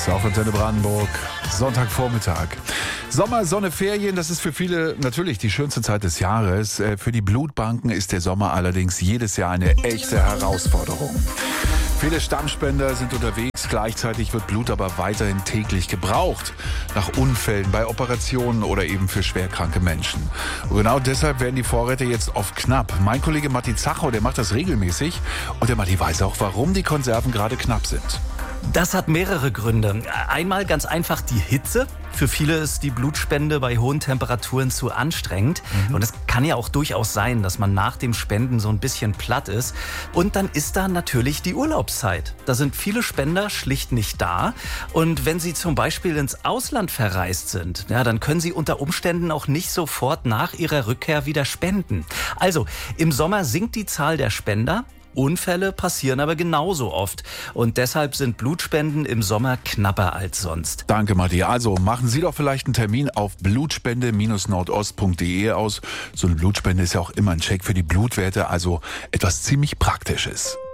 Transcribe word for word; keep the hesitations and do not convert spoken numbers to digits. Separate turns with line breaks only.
Auf Antenne Brandenburg, Sonntagvormittag. Sommer, Sonne, Ferien, das ist für viele natürlich die schönste Zeit des Jahres. Für die Blutbanken ist der Sommer allerdings jedes Jahr eine echte Herausforderung. Viele Stammspender sind unterwegs, gleichzeitig wird Blut aber weiterhin täglich gebraucht. Nach Unfällen, bei Operationen oder eben für schwerkranke Menschen. Und genau deshalb werden die Vorräte jetzt oft knapp. Mein Kollege Matti Zachau, der macht das regelmäßig und der Matti weiß auch, warum die Konserven gerade knapp sind.
Das hat mehrere Gründe. Einmal ganz einfach die Hitze. Für viele ist die Blutspende bei hohen Temperaturen zu anstrengend. Mhm. Und es kann ja auch durchaus sein, dass man nach dem Spenden so ein bisschen platt ist. Und dann ist da natürlich die Urlaubszeit. Da sind viele Spender schlicht nicht da. Und wenn sie zum Beispiel ins Ausland verreist sind, ja, dann können sie unter Umständen auch nicht sofort nach ihrer Rückkehr wieder spenden. Also im Sommer sinkt die Zahl der Spender. Unfälle passieren aber genauso oft. Und deshalb sind Blutspenden im Sommer knapper als sonst.
Danke, Matti. Also machen Sie doch vielleicht einen Termin auf blutspende nordost punkt de aus. So eine Blutspende ist ja auch immer ein Check für die Blutwerte, also etwas ziemlich Praktisches.